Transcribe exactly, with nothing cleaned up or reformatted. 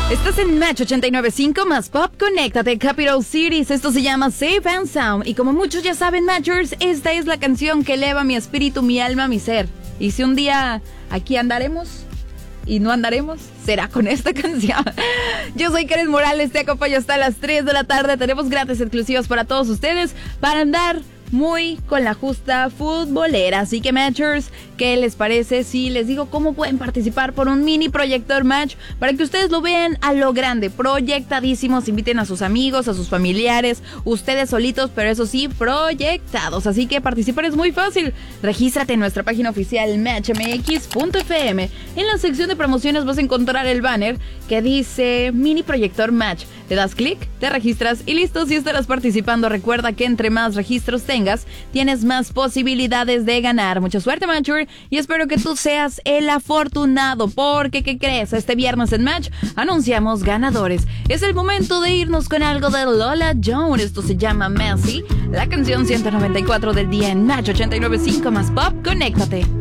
Estás en Match ochenta y nueve punto cinco más Pop, conéctate, Capital Cities. Esto se llama Safe and Sound. Y como muchos ya saben, Matchers, esta es la canción que eleva mi espíritu, mi alma, mi ser. Y si un día aquí andaremos y no andaremos, será con esta canción. Yo soy Karen Morales, te acompaño hasta las tres de la tarde. Tenemos gratis exclusivos para todos ustedes para andar muy con la justa futbolera. Así que, Matchers, ¿qué les parece si les digo cómo pueden participar por un mini proyector Match para que ustedes lo vean a lo grande, proyectadísimos? Inviten a sus amigos, a sus familiares, ustedes solitos, pero eso sí, proyectados. Así que participar es muy fácil. Regístrate en nuestra página oficial match m x punto f m. En la sección de promociones vas a encontrar el banner que dice mini proyector Match. Le das clic, te registras y listo, si estarás participando. Recuerda que entre más registros tengas, tienes más posibilidades de ganar. Mucha suerte, Matcher, y espero que tú seas el afortunado, porque, ¿qué crees? Este viernes en Match anunciamos ganadores. Es el momento de irnos con algo de Lola Jones. Esto se llama Messi, la canción ciento noventa y cuatro del día en Match ochenta y nueve punto cinco más Pop. Conéctate.